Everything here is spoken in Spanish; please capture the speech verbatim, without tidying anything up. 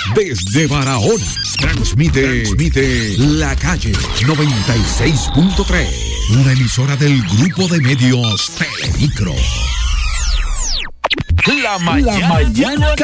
desde Barahona. Transmite, transmite La Calle noventa y seis punto tres. Una emisora del grupo de medios Telemicro. La mañana, la mañana